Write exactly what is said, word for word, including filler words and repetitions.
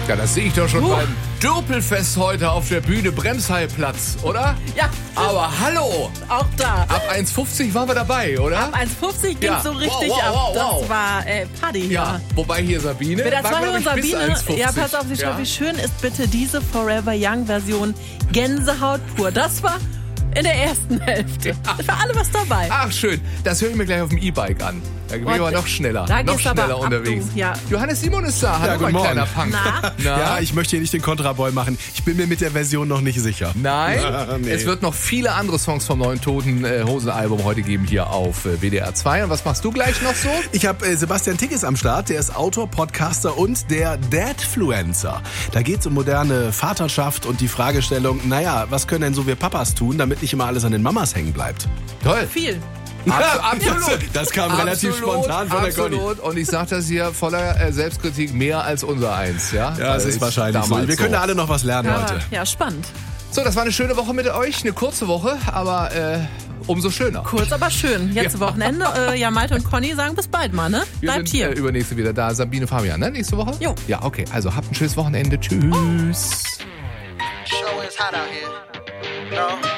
Ja, das sehe ich doch schon Uh. beim Dürpelfest heute auf der Bühne Bremsheilplatz, oder? Ja. Aber hallo! Auch da. Ab eins fünfzig waren wir dabei, oder? Ab eins fünfzig ging Ja. so richtig Wow, wow, ab. wow, wow. Das war äh, Party hier. Ja, wobei hier Sabine Mit der war, zwei glaub und ich, bis Sabine, eins fünfzig. ja, pass auf, sie schreibt, Ja? wie schön ist bitte diese Forever Young Version Gänsehaut pur. Das war in der ersten Hälfte. Ja. Für alle was dabei. Ach, schön. Das höre ich mir gleich auf dem E-Bike an. Da bin ich aber noch schneller. Da noch geht's aber schneller ab, unterwegs. du, ja. Johannes Simon ist da. Hallo, Ja, mein guten kleiner Morgen. Punk. Na? Na? Ja, ich möchte hier nicht den Kontraboy machen. Ich bin mir mit der Version noch nicht sicher. Nein, Nee. es wird noch viele andere Songs vom neuen Toten äh, Hosen Album heute geben hier auf äh, W D R zwei. Und was machst du gleich noch so? Ich habe äh, Sebastian Tickes am Start, der ist Autor, Podcaster und der Dadfluencer. Da geht es um moderne Vaterschaft und die Fragestellung, naja, was können denn so wir Papas tun, damit nicht immer alles an den Mamas hängen bleibt? Toll. Viel. Abs- absolut. Das kam relativ Absolut, spontan von der Conny. absolut. Und ich sage das hier voller äh, Selbstkritik mehr als unser eins. Ja, Ja, das Weil ist wahrscheinlich so. damals Wir können da alle noch was lernen Ja, heute. ja, spannend. So, das war eine schöne Woche mit euch. Eine kurze Woche, aber äh, umso schöner. Kurz, aber schön. Jetzt Ja. Wochenende. Äh, ja, Malte und Conny sagen bis bald mal, ne? Wir Bleibt sind hier. Äh, übernächste wieder da. Sabine, Fabian, ne? Nächste Woche? Jo. Ja, okay. Also habt ein schönes Wochenende. Tschüss. Show is hot out here. No.